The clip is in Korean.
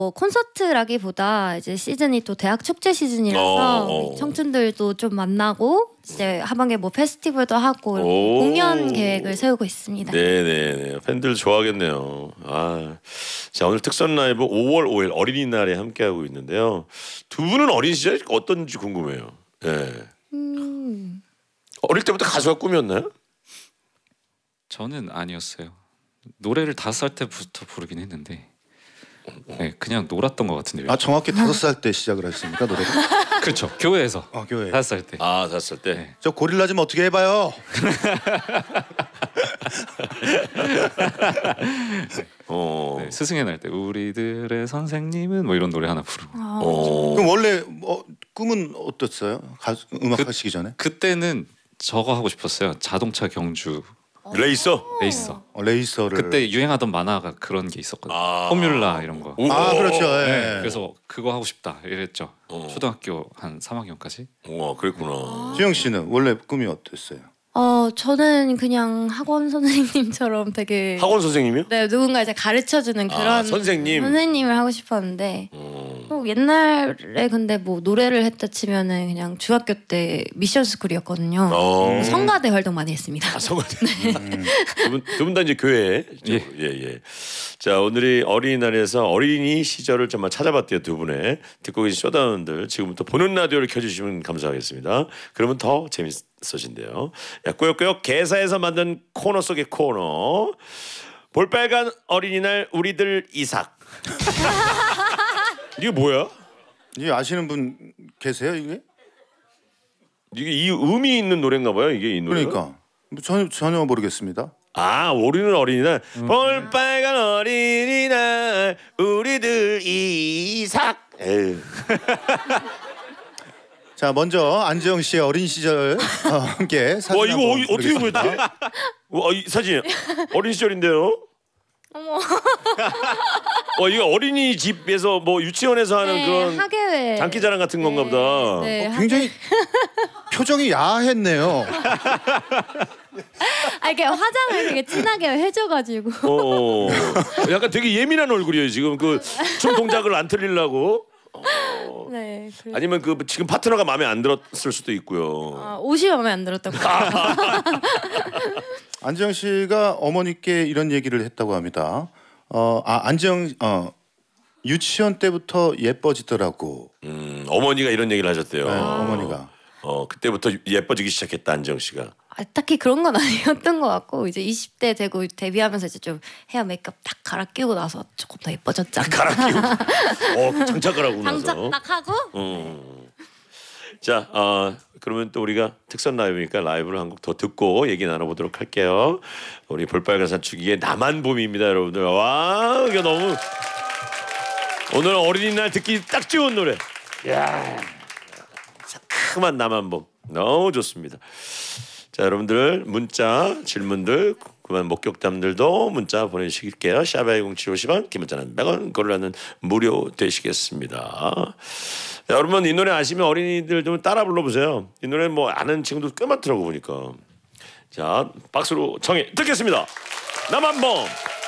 콘서트라기보다 이제 시즌이 또 대학 축제 시즌이라서 청춘들도 좀 만나고 이제 하반기에 뭐 페스티벌도 하고 공연 계획을 세우고 있습니다. 네네 팬들 좋아하겠네요. 자 오늘 특선 라이브 5월 5일 어린이날에 함께 하고 있는데요. 두 분은 어린 시절 어떤지 궁금해요. 네. 어릴 때부터 가수가 꿈이었나요? 저는 아니었어요. 노래를 5살 때부터 부르긴 했는데. 네, 그냥 놀았던 것 같은데요. 정확히 5살 때 시작을 하셨습니까 노래를? 그렇죠. 교회에서. 교회. 5살 때. 5살 때. 네. 저 고릴라 좀 어떻게 해봐요. 네, 스승의 날 때 우리들의 선생님은 뭐 이런 노래 하나 부르고. 그럼 원래 꿈은 어땠어요? 음악 하시기 전에? 그때는 저거 하고 싶었어요. 자동차 경주. 레이서? 레이서를. 그때 유행하던 만화가 그런 게 있었거든요. 포뮬라 이런 거. 그렇죠. 네, 그래서 그거 하고 싶다 이랬죠. 초등학교 한 3학년까지. 그랬구나. 지영 씨는 원래 꿈이 어땠어요? 저는 그냥 학원 선생님처럼 되게 학원 선생님이요? 네, 누군가 이제 가르쳐주는 그런 선생님을 하고 싶었는데 옛날에 근데 뭐 노래를 했다 치면은 그냥 중학교 때 미션 스쿨이었거든요. 성가대 활동 많이 했습니다. 성가대. 두 분 다 이제 교회. 예. 자 오늘이 어린이날에서 어린이 시절을 정말 찾아봤대요. 두 분의 듣고 계신 쇼다운들 지금부터 보는 라디오를 켜주시면 감사하겠습니다. 그러면 더 재밌어진대요. 꾸역꾸역 개사에서 만든 코너 속의 코너 볼빨간 어린이날 우리들 이삭. 이게 뭐야? 이게 아시는 분 계세요 이게? 이게 이 의미 있는 노래인가 봐요. 이게 이 노래. 그러니까 전혀 모르겠습니다. 우리는 어린이날 볼빨간 어린이날 우리들 이삭. 자 먼저 안지영 씨의 어린 시절 함께 사진 이거 어떻게 보였지? 이 사진 어린 시절인데요. 어머. 이거 어린이집에서 뭐 유치원에서 하는 그런 학예회 장기자랑 같은 건가 보다. 네, 굉장히 표정이 야했네요. 이게 화장을 되게 진하게 해줘가지고. 약간 되게 예민한 얼굴이에요 지금 그 춤 동작을 안 틀리려고. 네. 아니면 지금 파트너가 마음에 안 들었을 수도 있고요. 옷이 마음에 안 들었던 것 같아요. 안지영 씨가 어머니께 이런 얘기를 했다고 합니다. 안지영 유치원 때부터 예뻐지더라고. 어머니가 이런 얘기를 하셨대요. 네, 어머니가. 그때부터 예뻐지기 시작했다 안지영 씨가. 딱히 그런 건 아니었던 것 같고 이제 20대 되고 데뷔하면서 이제 좀 헤어 메이크업 딱 갈아 끼우고 나서 조금 더 예뻐졌지 않나. 갈아 끼우고. 장착을 하고 나서. 장착 딱 하고. 자, 그러면 또 우리가 특선 라이브니까 라이브를 한 곡 더 듣고 얘기 나눠보도록 할게요. 우리 볼빨간 사춘기의 나만 봄입니다, 여러분들. 와, 이게 너무 오늘 어린이날 듣기 딱 좋은 노래. 야, 상큼한 나만 봄 너무 좋습니다. 자, 여러분들 문자 질문들 궁금한 목격담들도 문자 보내주실게요. 샵1077 50원, 긴 문자는 100원, 고릴라는 무료 되시겠습니다. 자, 여러분 이 노래 아시면 어린이들 좀 따라 불러보세요. 이 노래 뭐 아는 친구도 꽤 많더라고 보니까. 자, 박수로 청해 듣겠습니다. 나만 봄.